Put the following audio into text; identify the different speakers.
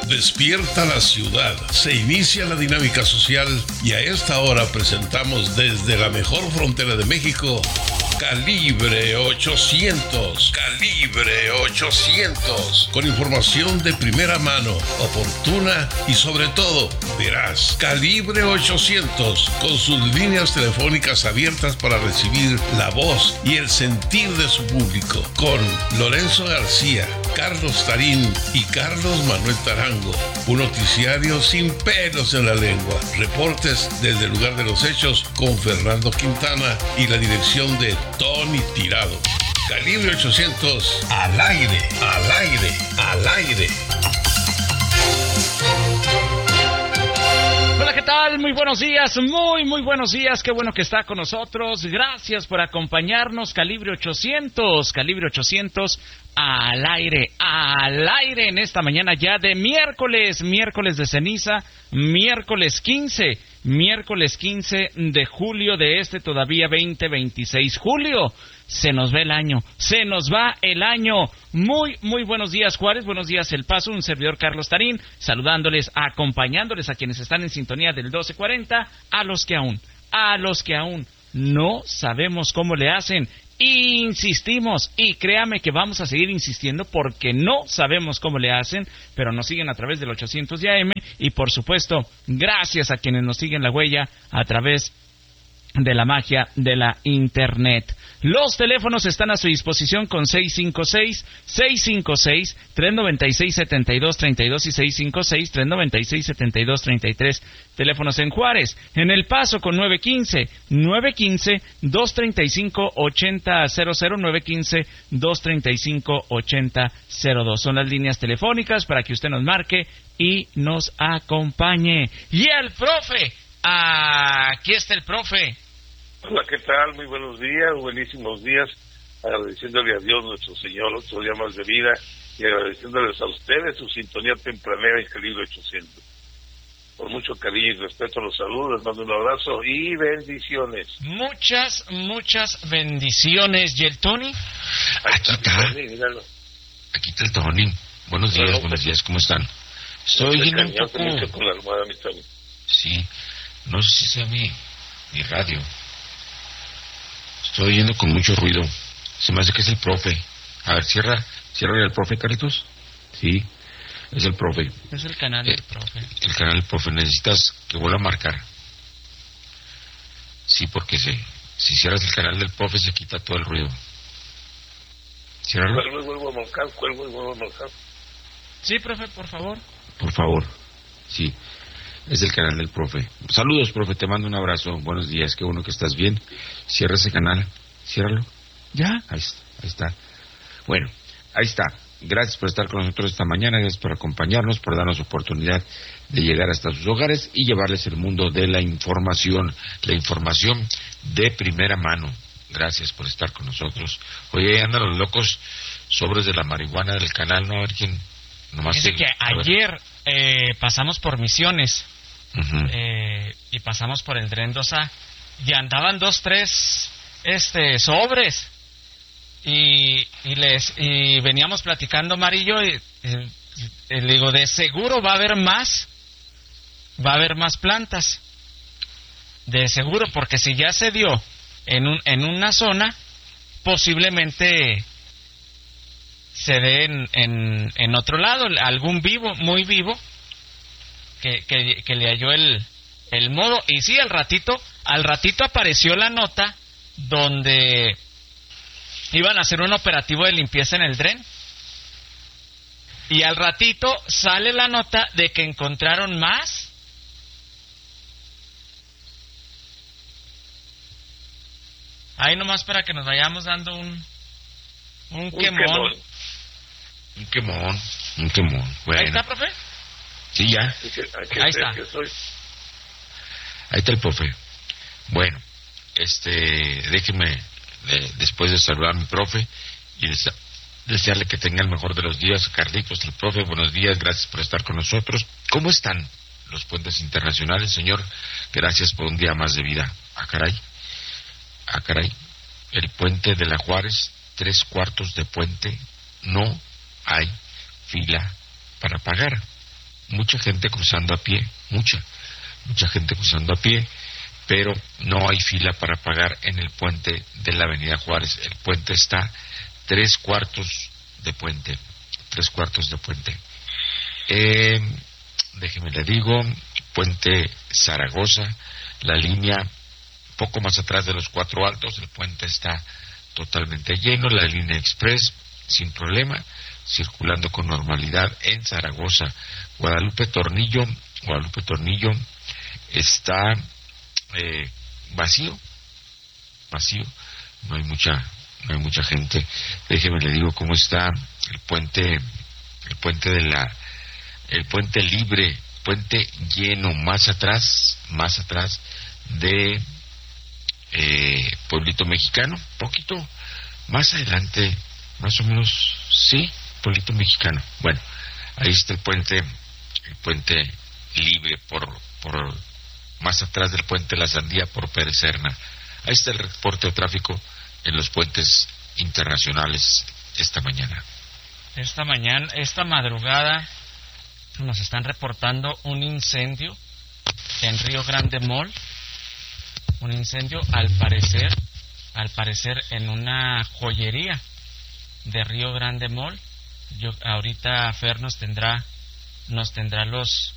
Speaker 1: Despierta la ciudad, se inicia la dinámica social y a esta hora presentamos desde la mejor frontera de México, Calibre 800. Calibre 800. Con información de primera mano, oportuna y sobre todo veraz. Calibre 800. Con sus líneas telefónicas abiertas para recibir la voz y el sentir de su público. Con Lorenzo García, Carlos Tarín y Carlos Manuel Tarango. Un noticiario sin pelos en la lengua. Reportes desde el lugar de los hechos con Fernando Quintana y la dirección de Tony Tirado. Calibre 800, al aire, al aire, al aire.
Speaker 2: Hola, ¿qué tal? Muy buenos días, muy buenos días. Qué bueno que está con nosotros. Gracias por acompañarnos. Calibre 800, Calibre 800, al aire en esta mañana ya de miércoles de ceniza, miércoles 15 de julio de este todavía 2026. Julio, se nos va el año, se nos va el año. Muy buenos días, Juárez, buenos días, El Paso, un servidor Carlos Tarín, saludándoles, acompañándoles a quienes están en sintonía del 1240, a los que aún no sabemos cómo le hacen. Insistimos, y créame que vamos a seguir insistiendo porque no sabemos cómo le hacen, pero nos siguen a través del 800 de AM y por supuesto, gracias a quienes nos siguen la huella a través de la magia de la Internet. Los teléfonos están a su disposición con 656-396-7232 y 656-396-7233. Teléfonos en Juárez. En El Paso con 915-235-8000, 915-235-8002. Son las líneas telefónicas para que usted nos marque y nos acompañe. Y el profe, aquí está el profe.
Speaker 3: Hola, ¿qué tal? Muy buenos días, buenísimos días, agradeciéndole a Dios nuestro Señor otro día más de vida y agradeciéndoles a ustedes su sintonía tempranera en Calibre 800. Por mucho cariño y respeto los saludos, les mando un abrazo y bendiciones.
Speaker 2: Muchas bendiciones. ¿Y el Tony?
Speaker 4: Aquí está.
Speaker 3: Míralo.
Speaker 4: Aquí está el Tony. Buenos días, ¿cómo están? Estoy oyendo un poco...
Speaker 3: mucho con la almohada, mi Tony.
Speaker 4: Sí, no sé si sea mi radio. Estoy oyendo con mucho ruido. Se me hace que es el profe. A ver, cierra el profe, Carlitos. Sí, es el profe.
Speaker 2: Es el canal del profe.
Speaker 4: El canal del profe. Necesitas que vuelva a marcar. Sí, porque si cierras el canal del profe se quita todo el ruido. Ciérralo.
Speaker 3: Cuelgo y vuelvo a marcar.
Speaker 2: Sí, profe, por favor.
Speaker 4: Por favor. Sí. Es el canal del profe. Saludos, profe, te mando un abrazo. Buenos días, qué bueno que estás bien. Cierra ese canal. Ciérralo.
Speaker 2: ¿Ya?
Speaker 4: Ahí está. Bueno, ahí está. Gracias por estar con nosotros esta mañana. Gracias por acompañarnos, por darnos oportunidad de llegar hasta sus hogares y llevarles el mundo de la información de primera mano. Gracias por estar con nosotros. Oye, ahí andan los locos sobres de la marihuana del canal, ¿no? A ver quién...
Speaker 2: Dice que ayer pasamos por Misiones.
Speaker 4: Uh-huh.
Speaker 2: Y pasamos por el Dren 2A y andaban 2-3 sobres y veníamos platicando Marillo y le digo, de seguro va a haber más plantas, de seguro, porque si ya se dio en una zona, posiblemente se dé en otro lado, algún muy vivo que le halló el modo. Y sí, al ratito apareció la nota donde iban a hacer un operativo de limpieza en el Dren, y al ratito sale la nota de que encontraron más. Ahí nomás para que nos vayamos dando un quemón.
Speaker 4: Un quemón. Bueno.
Speaker 2: ¿Ahí está, profe?
Speaker 4: Sí, ya.
Speaker 2: Ahí está.
Speaker 4: Ahí está el profe. Bueno, déjeme, después de saludar a mi profe y desearle que tenga el mejor de los días. Carlitos, el profe, buenos días, gracias por estar con nosotros. ¿Cómo están los puentes internacionales, señor? Gracias por un día más de vida. Ah, caray. El puente de la Juárez, 3/4 de puente, no hay fila para pagar. mucha gente cruzando a pie, mucha gente cruzando a pie, pero no hay fila para pagar en el puente de la Avenida Juárez. El puente está 3/4 de puente. Déjeme le digo, puente Zaragoza, la línea poco más atrás de los 4 Altos, el puente está totalmente lleno, la línea express sin problema, circulando con normalidad en Zaragoza. Guadalupe Tornillo está vacío, no hay mucha gente. Déjeme le digo cómo está el puente libre, puente lleno, más atrás de Pueblito Mexicano, poquito más adelante, más o menos, sí, Pueblito Mexicano. Bueno, ahí está el puente libre por más atrás del puente La Sandía por Pérez Serna. Ahí está el reporte de tráfico en los puentes internacionales esta mañana.
Speaker 2: Esta madrugada nos están reportando un incendio en Río Grande Mall. Un incendio al parecer en una joyería de Río Grande Mall. Ahorita Fer nos tendrá los